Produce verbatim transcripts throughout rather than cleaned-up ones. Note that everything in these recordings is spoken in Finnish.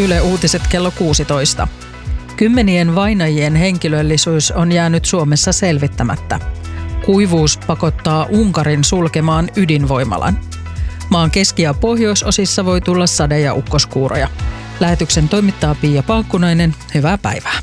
Yle Uutiset kello kuusitoista. Kymmenien vainajien henkilöllisyys on jäänyt Suomessa selvittämättä. Kuivuus pakottaa Unkarin sulkemaan ydinvoimalan. Maan keski- ja pohjoisosissa voi tulla sade- ja ukkoskuuroja. Lähetyksen toimittaa Pia Paakkunainen. Hyvää päivää.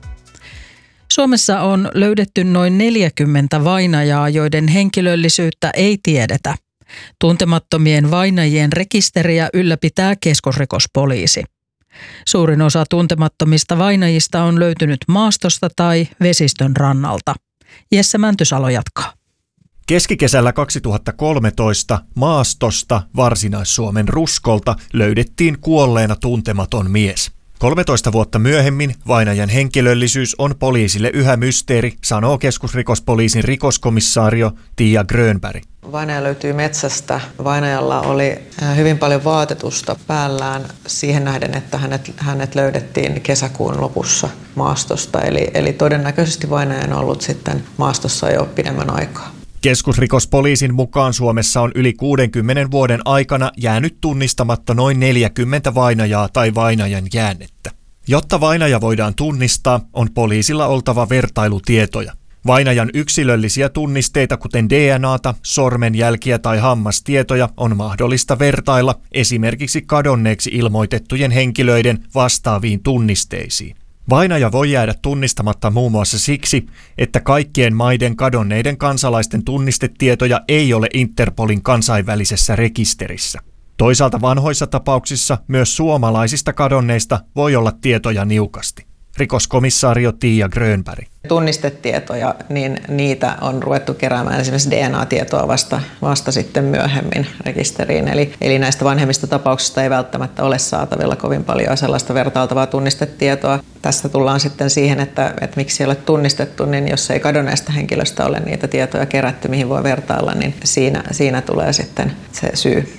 Suomessa on löydetty noin neljäkymmentä vainajaa, joiden henkilöllisyyttä ei tiedetä. Tuntemattomien vainajien rekisteriä ylläpitää keskusrikospoliisi. Suurin osa tuntemattomista vainajista on löytynyt maastosta tai vesistön rannalta. Jesse Mäntysalo jatkaa. Keskikesällä kaksituhattakolmetoista maastosta Varsinais-Suomen Ruskolta löydettiin kuolleena tuntematon mies. kolmetoista vuotta myöhemmin vainajan henkilöllisyys on poliisille yhä mysteeri, sanoo keskusrikospoliisin rikoskomissaario Tiia Grönberg. Vainaja löytyy metsästä. Vainajalla oli hyvin paljon vaatetusta päällään siihen nähden, että hänet, hänet löydettiin kesäkuun lopussa maastosta. Eli, eli todennäköisesti vainaja on ollut sitten maastossa jo pidemmän aikaa. Keskusrikospoliisin mukaan Suomessa on yli kuudenkymmenen vuoden aikana jäänyt tunnistamatta noin neljäkymmentä vainajaa tai vainajan jäännettä. Jotta vainaja voidaan tunnistaa, on poliisilla oltava vertailutietoja. Vainajan yksilöllisiä tunnisteita, kuten D N A:ta, sormenjälkiä tai hammastietoja, on mahdollista vertailla esimerkiksi kadonneeksi ilmoitettujen henkilöiden vastaaviin tunnisteisiin. Vainaja voi jäädä tunnistamatta muun muassa siksi, että kaikkien maiden kadonneiden kansalaisten tunnistetietoja ei ole Interpolin kansainvälisessä rekisterissä. Toisaalta vanhoissa tapauksissa myös suomalaisista kadonneista voi olla tietoja niukasti. Rikoskomissaario Tiia Grönberg. Tunnistetietoja, niin niitä on ruvettu keräämään esimerkiksi D N A-tietoa vasta, vasta sitten myöhemmin rekisteriin. Eli, eli näistä vanhemmista tapauksista ei välttämättä ole saatavilla kovin paljon sellaista vertailtavaa tunnistetietoa. Tässä tullaan sitten siihen, että, että miksi ei ole tunnistettu, niin jos ei kadonneesta henkilöstä ole niitä tietoja kerätty, mihin voi vertailla, niin siinä, siinä tulee sitten se syy.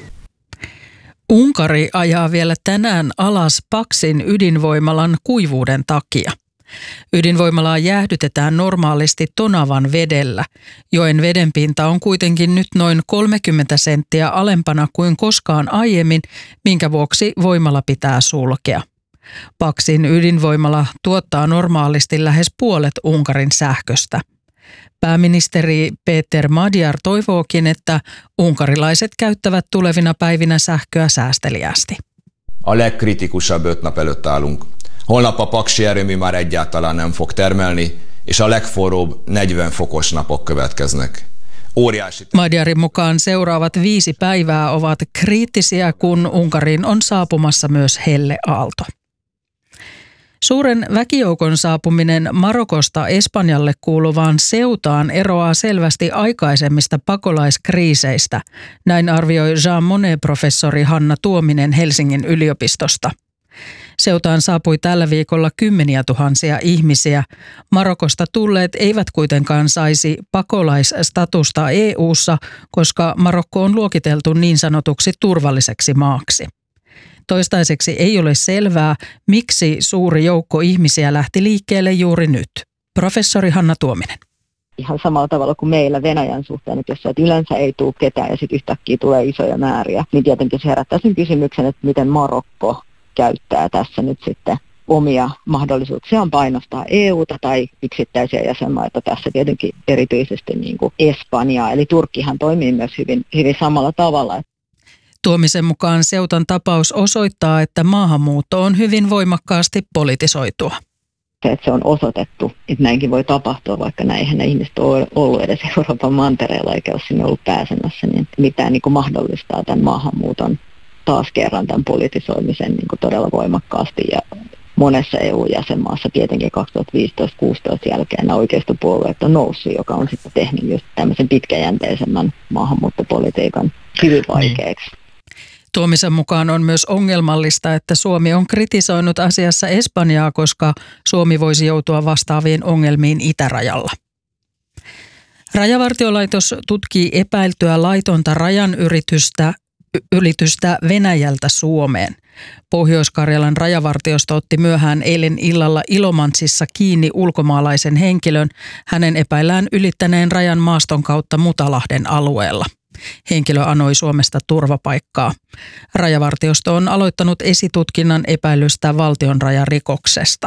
Unkari ajaa vielä tänään alas Paksin ydinvoimalan kuivuuden takia. Ydinvoimalaa jäähdytetään normaalisti Tonavan vedellä. Joen vedenpinta on kuitenkin nyt noin kolmekymmentä senttiä alempana kuin koskaan aiemmin, minkä vuoksi voimala pitää sulkea. Paksin ydinvoimala tuottaa normaalisti lähes puolet Unkarin sähköstä. Pääministeri Péter Magyar toivookin, että unkarilaiset käyttävät tulevina päivinä sähköä säästeliäästi. A legkritikusabb öt nap előtt állunk. Holnap a Paksi erőmű már egyáltalán nem fog termelni, és a legforróbb neljäkymmentä fokos napok következnek. Magyarin mukaan seuraavat viisi päivää ovat kriittisiä, kun Unkariin on saapumassa myös helleaalto. Suuren väkijoukon saapuminen Marokosta Espanjalle kuuluvaan Ceutaan eroaa selvästi aikaisemmista pakolaiskriiseistä. Näin arvioi Jean Monnet-professori Hanna Tuominen Helsingin yliopistosta. Ceutaan saapui tällä viikolla kymmeniä tuhansia ihmisiä. Marokosta tulleet eivät kuitenkaan saisi pakolaisstatusta E U:ssa, koska Marokko on luokiteltu niin sanotuksi turvalliseksi maaksi. Toistaiseksi ei ole selvää, miksi suuri joukko ihmisiä lähti liikkeelle juuri nyt. Professori Hanna Tuominen. Ihan samalla tavalla kuin meillä Venäjän suhteen, että jos sieltä yleensä ei tule ketään ja sitten yhtäkkiä tulee isoja määriä, niin tietenkin se herättää sen kysymyksen, että miten Marokko käyttää tässä nyt sitten omia mahdollisuuksiaan painostaa E U:ta tai yksittäisiä jäsenmaita, tässä tietenkin erityisesti niin kuin Espanjaa, eli Turkkihan toimii myös hyvin, hyvin samalla tavalla. Tuomisen mukaan Ceutan tapaus osoittaa, että maahanmuutto on hyvin voimakkaasti politisoitua. Se, että se on osoitettu, että näinkin voi tapahtua, vaikka näinhän ne ihmiset on ollut edes Euroopan mantereella eikä ole sinne ollut pääsemässä, niin mitään niin kuin mahdollistaa tämän maahanmuuton taas kerran tämän politisoimisen niin kuin todella voimakkaasti. Ja monessa E U-jäsenmaassa tietenkin kaksituhattaviisitoista kuusitoista jälkeen nämä oikeistopuolueet on noussut, joka on sitten tehnyt just tämmöisen pitkäjänteisemmän maahanmuuttopolitiikan hyvin vaikeaksi. Niin. Tuomisen mukaan on myös ongelmallista, että Suomi on kritisoinut asiassa Espanjaa, koska Suomi voisi joutua vastaaviin ongelmiin itärajalla. Rajavartiolaitos tutkii epäiltyä laitonta rajan yritystä, ylitystä Venäjältä Suomeen. Pohjois-Karjalan rajavartiosto otti myöhään eilen illalla Ilomantsissa kiinni ulkomaalaisen henkilön. Hänen epäillään ylittäneen rajan maaston kautta Mutalahden alueella. Henkilö anoi Suomesta turvapaikkaa. Rajavartiosto on aloittanut esitutkinnan epäilystä valtionrajarikoksesta.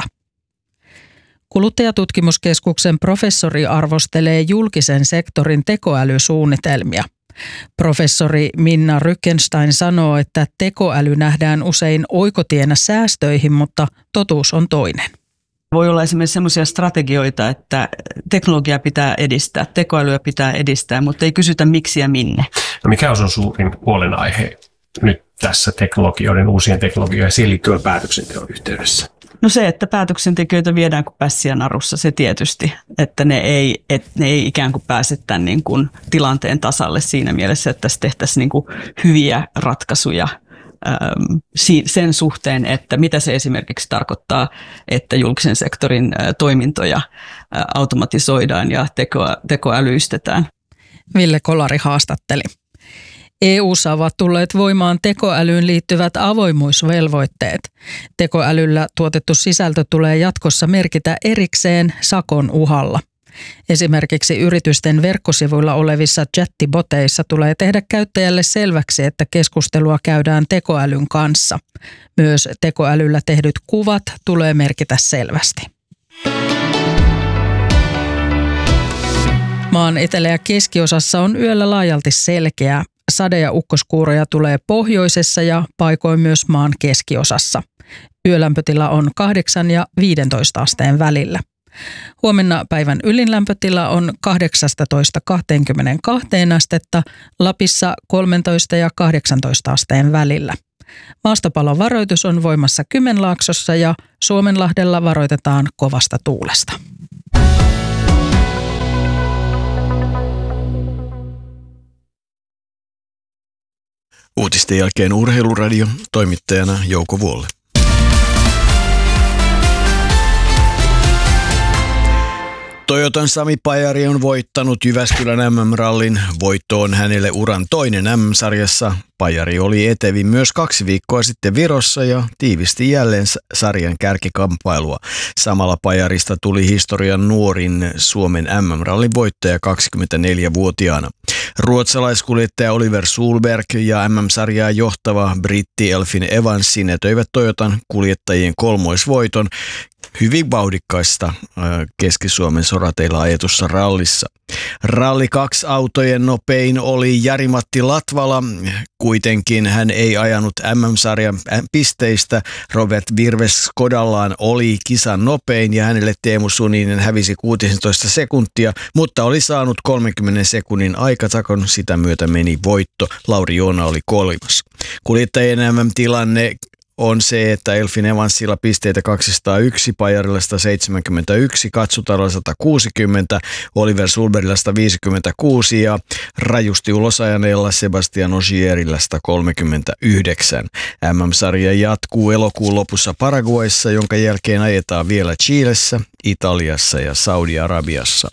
Kuluttajatutkimuskeskuksen professori arvostelee julkisen sektorin tekoälysuunnitelmia. Professori Minna Rückenstein sanoo, että tekoäly nähdään usein oikotienä säästöihin, mutta totuus on toinen. Voi olla esimerkiksi sellaisia strategioita, että teknologiaa pitää edistää, tekoälyä pitää edistää, mutta ei kysytä miksi ja minne. No mikä on sun suurin huolenaihe nyt tässä teknologioiden, uusien teknologioiden ja siihen liittyvän päätöksenteon yhteydessä? No se, että päätöksentekijöitä viedään kuin pässiä narussa, se tietysti, että ne ei, et ne ei ikään kuin pääse tämän niin kuin tilanteen tasalle siinä mielessä, että tässä tehtäisiin niin kuin hyviä ratkaisuja sen suhteen, että mitä se esimerkiksi tarkoittaa, että julkisen sektorin toimintoja automatisoidaan ja teko, tekoälyistetään. Ville Kolari haastatteli. E U:ssa ovat tulleet voimaan tekoälyyn liittyvät avoimuusvelvoitteet. Tekoälyllä tuotettu sisältö tulee jatkossa merkitä erikseen sakon uhalla. Esimerkiksi yritysten verkkosivuilla olevissa chattiboteissa tulee tehdä käyttäjälle selväksi, että keskustelua käydään tekoälyn kanssa. Myös tekoälyllä tehdyt kuvat tulee merkitä selvästi. Maan etelä- ja keskiosassa on yöllä laajalti selkeä. Sade- ja ukkoskuuroja tulee pohjoisessa ja paikoin myös maan keskiosassa. Yölämpötila on kahdeksan ja viisitoista asteen välillä. Huomenna päivän ylinlämpötila on kahdeksastatoista kaksikymmentäkaksi astetta, Lapissa kolmetoista ja kahdeksantoista asteen välillä. Maastopalon varoitus on voimassa Kymenlaaksossa ja Suomenlahdella varoitetaan kovasta tuulesta. Uutisten jälkeen Urheiluradio, toimittajana Jouko Vuolle. Toyotan Sami Pajari on voittanut Jyväskylän M M-rallin. Voitto on hänelle uran toinen M M-sarjassa. Pajari oli etevin myös kaksi viikkoa sitten Virossa ja tiivisti jälleen sarjan kärkikamppailua. Samalla Pajarista tuli historian nuorin Suomen M M-rallin voittaja kaksikymmentäneljävuotiaana. Ruotsalaiskuljettaja Oliver Solberg ja M M-sarjaa johtava britti Elfyn Evans sinetöivät Toyotan kuljettajien kolmoisvoiton hyvin vauhdikkaista Keski-Suomen sorateilla ajetussa rallissa. Ralli kaksi autojen nopein oli Jari-Matti Latvala. Kuitenkin hän ei ajanut M M-sarjan pisteistä. Robert Virves Skodallaan oli kisan nopein ja hänelle Teemu Suninen hävisi kuusitoista sekuntia, mutta oli saanut kolmenkymmenen sekunnin aikatakon. Sitä myötä meni voitto. Lauri Joona oli kolmas. Kuljettajien M M-tilanne on se, että Elfyn Evansilla pisteitä kaksisataayksi, Pajarilla sata seitsemänkymmentäyksi, Katsutarilla sata kuusikymmentä, Oliver Solbergilla sata viisikymmentäkuusi ja rajusti ulosajaneella Sebastian Ogierilla sata kolmekymmentäyhdeksän. M M-sarja jatkuu elokuun lopussa Paraguayssa, jonka jälkeen ajetaan vielä Chilessä, Italiassa ja Saudi-Arabiassa.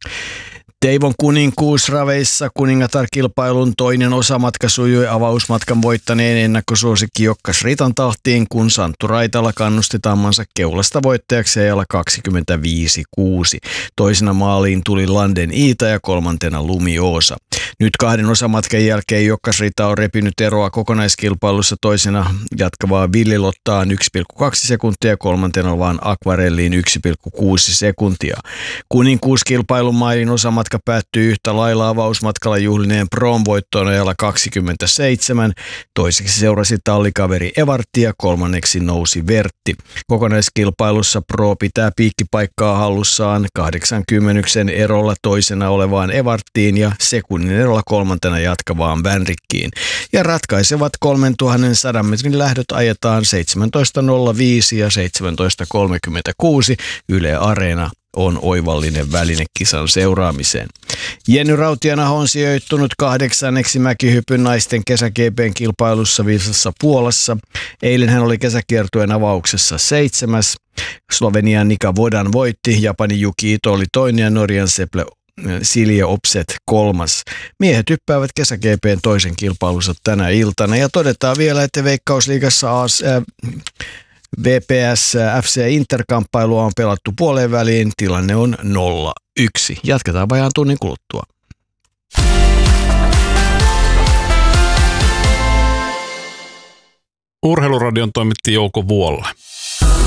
Teivon kuninkuusraveissa kuningatar-kilpailun toinen osamatka sujui avausmatkan voittaneen ennakkosuosikki Jokkas Ritan tahtiin, kun Santtu Raitala kannusti tammansa keulasta voittajaksi ajalla kaksikymmentäviisi kuusi. Toisena maaliin tuli Landen Iita ja kolmantena Lumi Oosa. Nyt kahden osamatkan jälkeen Jokkas Rita on repinyt eroa kokonaiskilpailussa, toisena jatkavaa Villilottaan yksi pilkku kaksi sekuntia ja kolmantena vaan Akvarelliin yksi pilkku kuusi sekuntia. Kuninkuuskilpailun mailin osamatka päättyy yhtä lailla avausmatkalla juhlineen Proon voittoon ajalla kaksikymmentäseitsemän. Toiseksi seurasi tallikaveri Evartti ja kolmanneksi nousi Vertti. Kokonaiskilpailussa Pro pitää piikkipaikkaa hallussaan kahdeksankymmenyksen erolla toisena olevaan Evarttiin ja sekunnin erolla kolmantena jatkavaan Vänrikkiin. Ja ratkaisevat kolmentuhannen metrin lähdöt ajetaan seitsemäntoista nolla viisi ja seitsemäntoista kolmekymmentäkuusi. Yle Areena on oivallinen väline kisan seuraamiseen. Jenny Rautianaho on sijoittunut kahdeksanneksi mäkihypyn naisten kesä-G P:n kilpailussa Vilsassa Puolassa. Eilen hän oli kesäkiertueen avauksessa seitsemäs. Slovenian Nika Vodan voitti, Japanin Yuki Ito oli toinen ja Norjan Seple Silja Opset kolmas. Miehet hyppäävät kesä-G P:n toisen kilpailunsa tänä iltana ja todetaan vielä, että Veikkausliigassa A S, äh, V P S F C Inter-kamppailua on pelattu puoleen väliin. Tilanne on nolla yksi. Jatketaan vajaan tunnin kuluttua. Urheiluradion toimitti Jouko Vuolla.